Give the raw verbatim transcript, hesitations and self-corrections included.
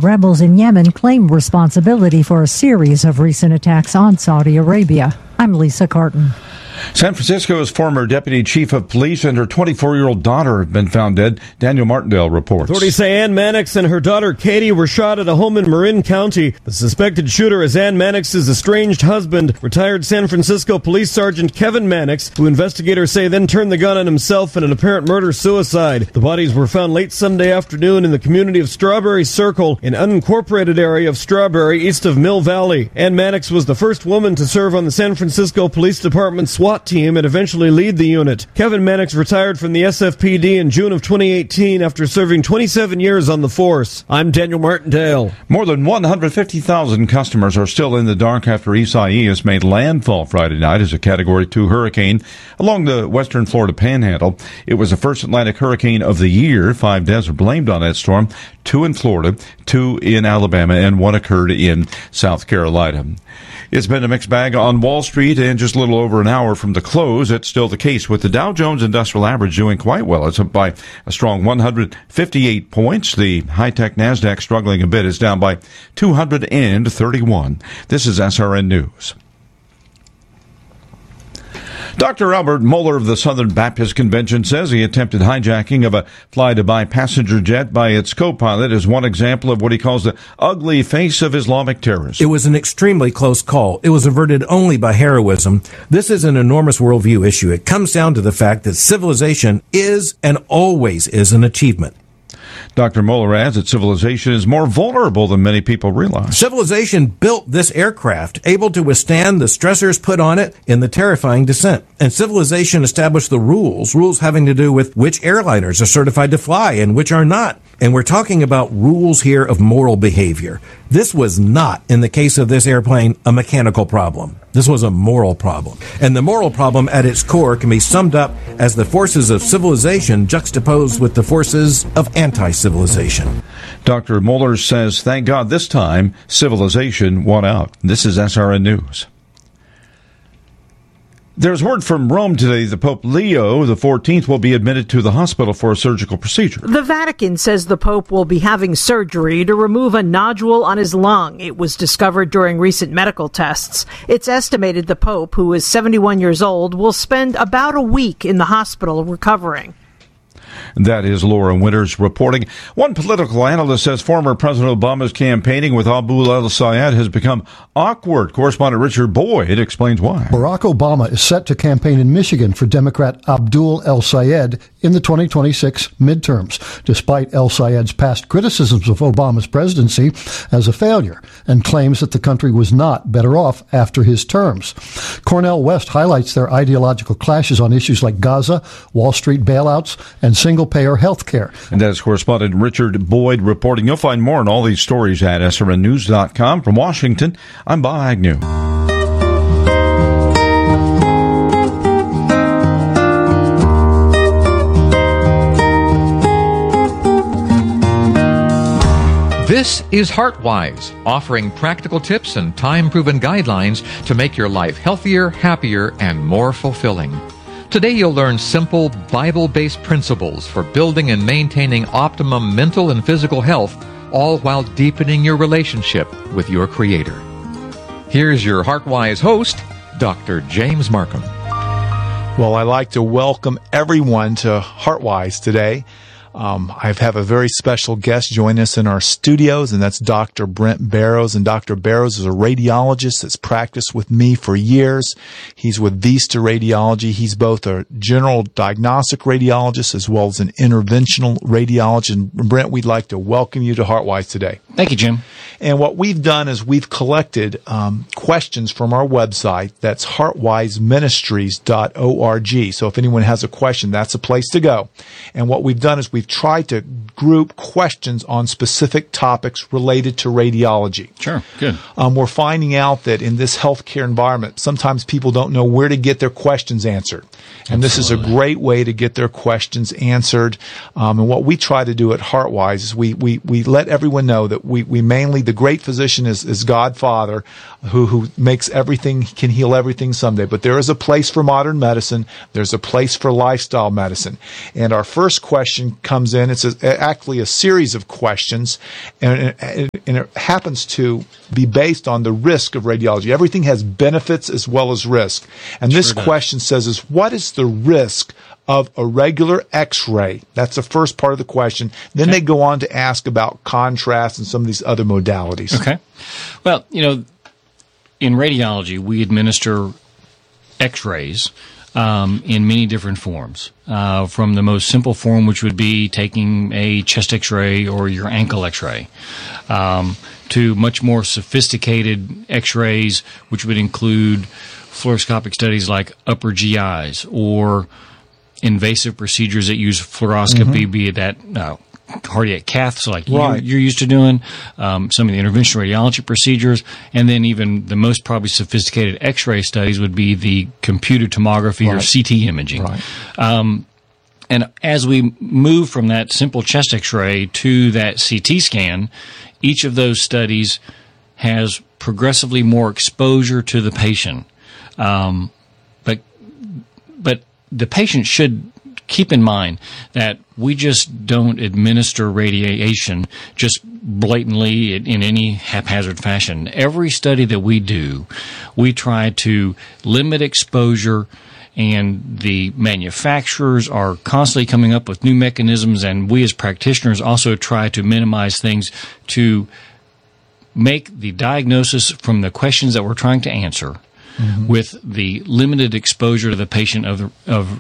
rebels in Yemen claim responsibility for a series of recent attacks on Saudi Arabia. I'm Lisa Carton. San Francisco's former deputy chief of police and her twenty-four-year-old daughter have been found dead. Daniel Martindale reports. Authorities say Ann Mannix and her daughter Katie were shot at a home in Marin County. The suspected shooter is Ann Mannix's estranged husband, retired San Francisco Police Sergeant Kevin Mannix, who investigators say then turned the gun on himself in an apparent murder-suicide. The bodies were found late Sunday afternoon in the community of Strawberry Circle, an unincorporated area of Strawberry east of Mill Valley. Ann Mannix was the first woman to serve on the San Francisco Police Department's SWAT team and eventually lead the unit. Kevin Mannix retired from the S F P D in June of twenty eighteen after serving twenty-seven years on the force. I'm Daniel Martindale. More than one hundred fifty thousand customers are still in the dark after Isaias made landfall Friday night as a Category two hurricane along the western Florida panhandle. It was the first Atlantic hurricane of the year. Five deaths are blamed on that storm, two in Florida, two in Alabama, and one occurred in South Carolina. It's been a mixed bag on Wall Street, and just a little over an hour from the close, it's still the case with the Dow Jones Industrial Average doing quite well. It's up by a strong one hundred fifty-eight points. The high-tech NASDAQ struggling a bit is down by two hundred thirty-one. This is S R N News. Doctor Albert Mohler of the Southern Baptist Convention says the attempted hijacking of a fly-to-buy passenger jet by its co-pilot is one example of what he calls the ugly face of Islamic terrorism. It was an extremely close call. It was averted only by heroism. This is an enormous worldview issue. It comes down to the fact that civilization is and always is an achievement. Doctor Mohler adds that civilization is more vulnerable than many people realize. Civilization built this aircraft, able to withstand the stressors put on it in the terrifying descent. And civilization established the rules, rules having to do with which airliners are certified to fly and which are not. And we're talking about rules here of moral behavior. This was not, in the case of this airplane, a mechanical problem. This was a moral problem. And the moral problem at its core can be summed up as the forces of civilization juxtaposed with the forces of anti-civilization. Doctor Mohler says, thank God this time civilization won out. This is S R N News. There's word from Rome today that Pope Leo the fourteenth will be admitted to the hospital for a surgical procedure. The Vatican says the Pope will be having surgery to remove a nodule on his lung. It was discovered during recent medical tests. It's estimated the Pope, who is seventy-one years old, will spend about a week in the hospital recovering. That is Laura Winters reporting. One political analyst says former President Obama's campaigning with Abu al-Sayed has become awkward. Correspondent Richard Boyd explains why. Barack Obama is set to campaign in Michigan for Democrat Abdul el-Sayed in the twenty twenty-six midterms, despite el-Sayed's past criticisms of Obama's presidency as a failure and claims that the country was not better off after his terms. Cornell West highlights their ideological clashes on issues like Gaza, Wall Street bailouts, and single-payer health care. And that is correspondent Richard Boyd reporting. You'll find more on all these stories at S R N news dot com. From Washington, I'm Bob Agnew. This is HeartWise, offering practical tips and time-proven guidelines to make your life healthier, happier, and more fulfilling. Today you'll learn simple, Bible-based principles for building and maintaining optimum mental and physical health, all while deepening your relationship with your Creator. Here's your HeartWise host, Doctor James Markham. Well, I'd like to welcome everyone to HeartWise today. Um, I have a very special guest join us in our studios, and that's Doctor Brent Barrows. And Doctor Barrows is a radiologist that's practiced with me for years. He's with Vista Radiology. He's both a general diagnostic radiologist as well as an interventional radiologist. And Brent, we'd like to welcome you to HeartWise today. Thank you, Jim. And what we've done is we've collected um, questions from our website. That's heartwise ministries dot org. So if anyone has a question, that's a place to go. And what we've done is we've tried to group questions on specific topics related to radiology. Sure, good. Um, we're finding out that in this healthcare environment, sometimes people don't know where to get their questions answered. And Absolutely. This is a great way to get their questions answered. Um, and what we try to do at HeartWise is we, we, we let everyone know that we, we mainly, the the great physician is, is God Father, who, who makes everything, can heal everything someday. But there is a place for modern medicine. There's a place for lifestyle medicine. And our first question comes in. It's a, actually a series of questions, and it, and it happens to be based on the risk of radiology. Everything has benefits as well as risk. And this Sure question says is, what is the risk of a regular X-ray? That's the first part of the question. Then Okay. they go on to ask about contrast and some of these other modalities. Okay. Well, you know, in radiology, we administer X-rays um, in many different forms. Uh, from the most simple form, which would be taking a chest X-ray or your ankle X-ray, um, to much more sophisticated X-rays, which would include fluoroscopic studies like upper G Is or invasive procedures that use fluoroscopy, Mm-hmm. be it that uh, cardiac caths like Right. you, you're used to doing, um, some of the interventional radiology procedures, and then even the most probably sophisticated X-ray studies would be the computed tomography or Right. C T imaging. Right. Um, and as we move from that simple chest X-ray to that C T scan, each of those studies has progressively more exposure to the patient. Um, but but the patient should keep in mind that we just don't administer radiation just blatantly in, in any haphazard fashion. Every study that we do, we try to limit exposure, and the manufacturers are constantly coming up with new mechanisms, and we as practitioners also try to minimize things to make the diagnosis from the questions that we're trying to answer, mm-hmm. with the limited exposure to the patient of, the, of